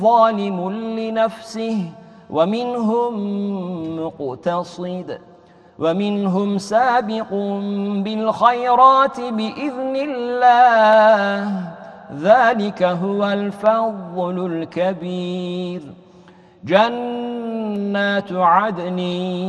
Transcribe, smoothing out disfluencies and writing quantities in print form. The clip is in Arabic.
ظالم لنفسه ومنهم مقتصد ومنهم سابق بالخيرات بإذن الله ذلك هو الفضل الكبير. جنات عدن